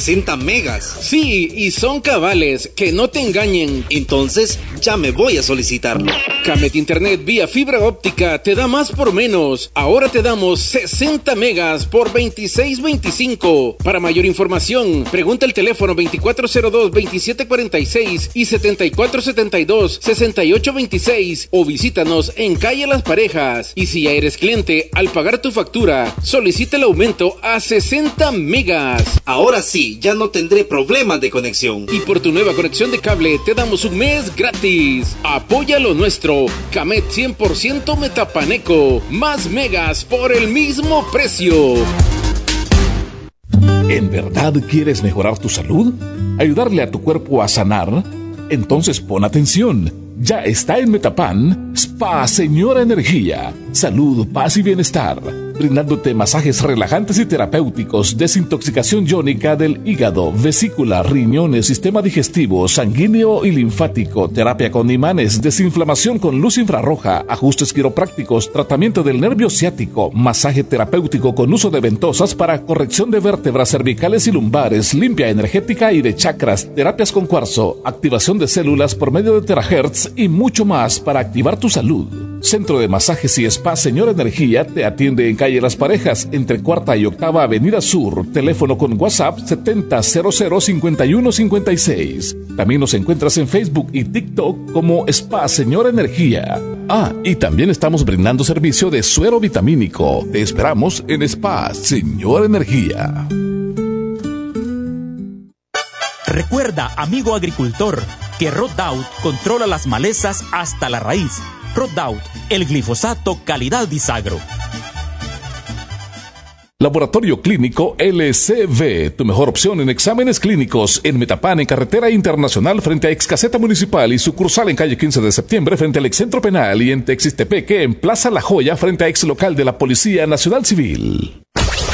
60 megas. Sí, y son cabales, que no te engañen. Entonces, ya me voy a solicitarlo. Camet Internet vía fibra óptica te da más por menos. Ahora te damos 60 megas por $26.25. Para mayor información, pregunta el teléfono 2402-2746 y 7472-6826 o visítanos en Calle Las Parejas. Y si ya eres cliente, al pagar tu factura, solicita el aumento a 60 megas. Ahora sí, ya no tendré problemas de conexión. Y por tu nueva conexión de cable te damos un mes gratis. Apoya lo nuestro. Camet 100% Metapaneco. Más megas por el mismo precio. ¿En verdad quieres mejorar tu salud? ¿Ayudarle a tu cuerpo a sanar? Entonces pon atención. Ya está en Metapan Spa Señora Energía. Salud, paz y bienestar. Brindándote masajes relajantes y terapéuticos, desintoxicación iónica del hígado, vesícula, riñones, sistema digestivo, sanguíneo y linfático, terapia con imanes, desinflamación con luz infrarroja, ajustes quiroprácticos, tratamiento del nervio ciático, masaje terapéutico con uso de ventosas para corrección de vértebras cervicales y lumbares, limpia energética y de chakras, terapias con cuarzo, activación de células por medio de terahertz y mucho más para activar tu salud. Centro de Masajes y Spa Señora Energía te atiende en Calle Las Parejas, entre 4ª y 8ª Avenida Sur. Teléfono con WhatsApp 70005156. También nos encuentras en Facebook y TikTok como Spa Señora Energía. Y también estamos brindando servicio de suero vitamínico. Te esperamos en Spa Señora Energía. Recuerda, amigo agricultor, que Roundup controla las malezas hasta la raíz. Roundup, el glifosato calidad Disagro. Laboratorio Clínico LCV, tu mejor opción en exámenes clínicos en Metapan, en Carretera Internacional frente a Excaseta Municipal y sucursal en calle 15 de septiembre frente al Excentro Penal y en Texistepeque en Plaza La Joya frente a ex local de la Policía Nacional Civil.